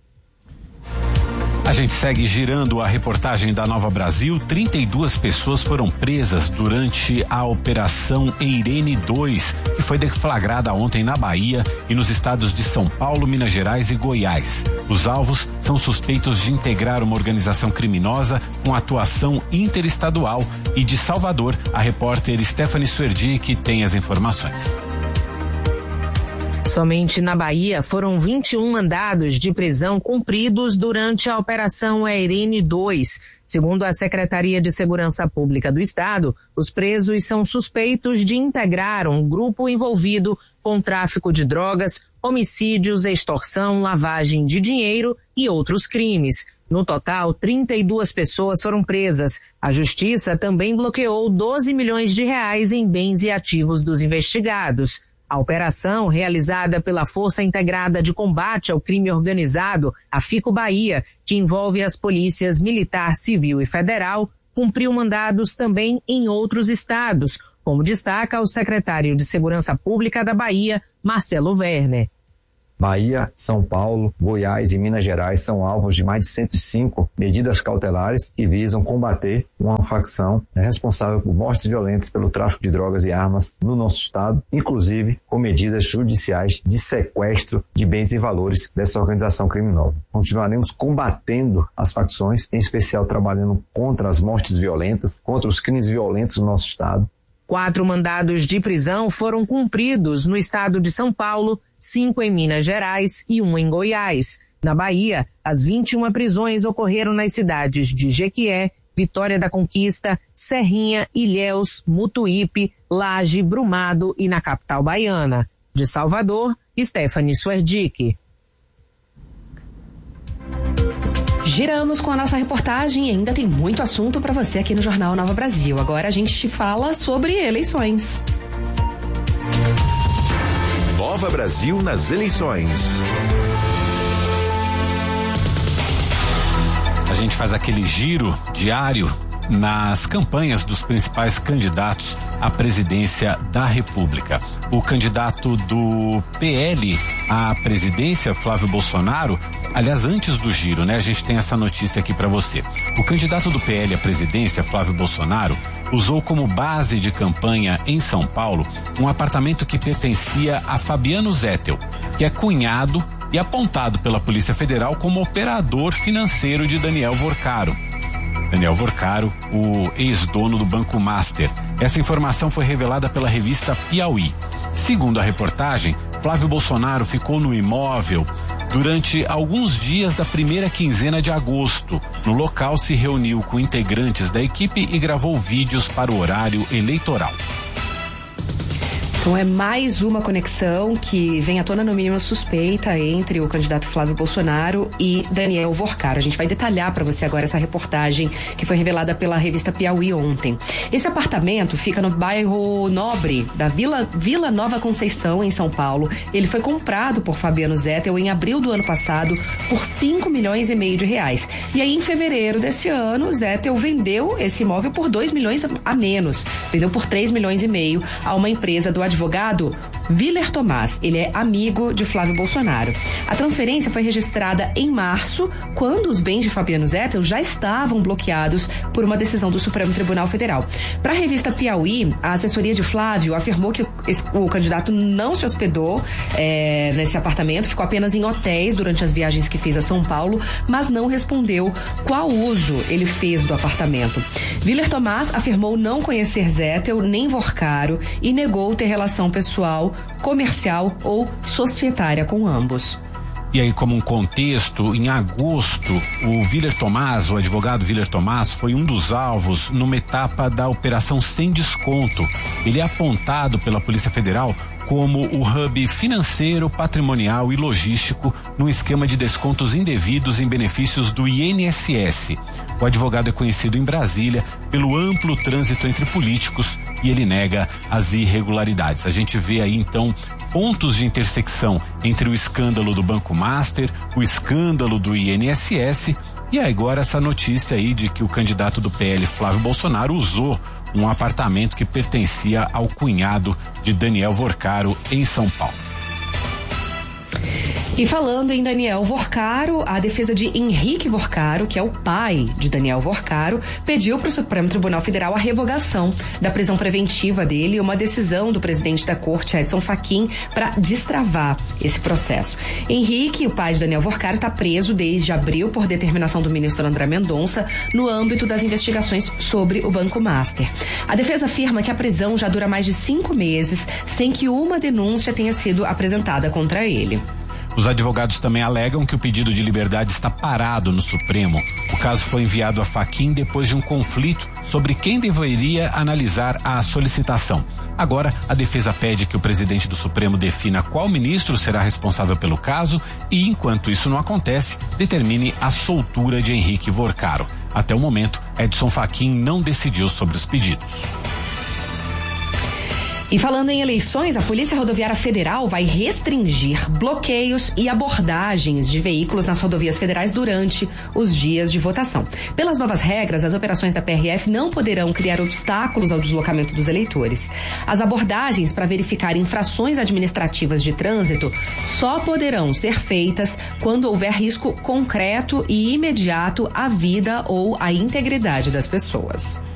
A gente segue girando a reportagem da Nova Brasil. 32 pessoas foram presas durante a Operação Eirene 2, que foi deflagrada ontem na Bahia e nos estados de São Paulo, Minas Gerais e Goiás. Os alvos são suspeitos de integrar uma organização criminosa com atuação interestadual. E de Salvador, a repórter Stephanie Suerdic tem as informações. Somente na Bahia foram 21 mandados de prisão cumpridos durante a Operação Eirene 2. Segundo a Secretaria de Segurança Pública do Estado, os presos são suspeitos de integrar um grupo envolvido com tráfico de drogas, homicídios, extorsão, lavagem de dinheiro e outros crimes. No total, 32 pessoas foram presas. A Justiça também bloqueou 12 milhões de reais em bens e ativos dos investigados. A operação, realizada pela Força Integrada de Combate ao Crime Organizado, a FICO Bahia, que envolve as polícias Militar, Civil e Federal, cumpriu mandados também em outros estados, como destaca o secretário de Segurança Pública da Bahia, Marcelo Werner. Bahia, São Paulo, Goiás e Minas Gerais são alvos de mais de 105 medidas cautelares que visam combater uma facção responsável por mortes violentas pelo tráfico de drogas e armas no nosso estado, inclusive com medidas judiciais de sequestro de bens e valores dessa organização criminosa. Continuaremos combatendo as facções, em especial trabalhando contra as mortes violentas, contra os crimes violentos no nosso estado. 4 mandados de prisão foram cumpridos no estado de São Paulo, 5 em Minas Gerais e 1 em Goiás. Na Bahia, as 21 prisões ocorreram nas cidades de Jequié, Vitória da Conquista, Serrinha, Ilhéus, Mutuípe, Laje, Brumado e na capital baiana. De Salvador, Stephanie Suerdic. Giramos com a nossa reportagem e ainda tem muito assunto para você aqui no Jornal Nova Brasil. Agora a gente te fala sobre eleições. Nova Brasil nas eleições. A gente faz aquele giro diário nas campanhas dos principais candidatos à presidência da República. O candidato do PL à presidência, Flávio Bolsonaro, aliás, antes do giro, né, a gente tem essa notícia aqui para você. O candidato do PL à presidência, Flávio Bolsonaro, usou como base de campanha em São Paulo um apartamento que pertencia a Fabiano Zettel, que é cunhado e apontado pela Polícia Federal como operador financeiro de Daniel Vorcaro. Daniel Vorcaro, o ex-dono do Banco Master. Essa informação foi revelada pela revista Piauí. Segundo a reportagem, Flávio Bolsonaro ficou no imóvel durante alguns dias da primeira quinzena de agosto. No local, se reuniu com integrantes da equipe e gravou vídeos para o horário eleitoral. Então é mais uma conexão que vem à tona, no mínimo suspeita, entre o candidato Flávio Bolsonaro e Daniel Vorcaro. A gente vai detalhar para você agora essa reportagem que foi revelada pela revista Piauí ontem. Esse apartamento fica no bairro Nobre da Vila Nova Conceição, em São Paulo. Ele foi comprado por Fabiano Zettel em abril do ano passado por 5,5 milhões de reais. E aí, em fevereiro desse ano, Zettel vendeu esse imóvel por 2 milhões a menos. Vendeu por 3,5 milhões a uma empresa do advogado Willer Tomás. Ele é amigo de Flávio Bolsonaro. A transferência foi registrada em março, quando os bens de Fabiano Zettel já estavam bloqueados por uma decisão do Supremo Tribunal Federal. Para a revista Piauí, a assessoria de Flávio afirmou que o candidato não se hospedou nesse apartamento, ficou apenas em hotéis durante as viagens que fez a São Paulo, mas não respondeu qual uso ele fez do apartamento. Willer Tomás afirmou não conhecer Zettel nem Vorcaro e negou ter relação pessoal, comercial ou societária com ambos. E aí, como um contexto, em agosto, o Willer Tomás, o advogado Willer Tomás, foi um dos alvos numa etapa da Operação Sem Desconto. Ele é apontado pela Polícia Federal como o hub financeiro, patrimonial e logístico num esquema de descontos indevidos em benefícios do INSS. O advogado é conhecido em Brasília pelo amplo trânsito entre políticos e ele nega as irregularidades. A gente vê aí, então, pontos de intersecção entre o escândalo do Banco Master, o escândalo do INSS e agora essa notícia aí de que o candidato do PL, Flávio Bolsonaro, usou um apartamento que pertencia ao cunhado de Daniel Vorcaro em São Paulo. E falando em Daniel Vorcaro, a defesa de Henrique Vorcaro, que é o pai de Daniel Vorcaro, pediu para o Supremo Tribunal Federal a revogação da prisão preventiva dele e uma decisão do presidente da corte, Edson Fachin, para destravar esse processo. Henrique, o pai de Daniel Vorcaro, está preso desde abril por determinação do ministro André Mendonça no âmbito das investigações sobre o Banco Master. A defesa afirma que a prisão já dura mais de 5 meses sem que uma denúncia tenha sido apresentada contra ele. Os advogados também alegam que o pedido de liberdade está parado no Supremo. O caso foi enviado a Fachin depois de um conflito sobre quem deveria analisar a solicitação. Agora, a defesa pede que o presidente do Supremo defina qual ministro será responsável pelo caso e, enquanto isso não acontece, determine a soltura de Henrique Vorcaro. Até o momento, Edson Fachin não decidiu sobre os pedidos. E falando em eleições, a Polícia Rodoviária Federal vai restringir bloqueios e abordagens de veículos nas rodovias federais durante os dias de votação. Pelas novas regras, as operações da PRF não poderão criar obstáculos ao deslocamento dos eleitores. As abordagens para verificar infrações administrativas de trânsito só poderão ser feitas quando houver risco concreto e imediato à vida ou à integridade das pessoas.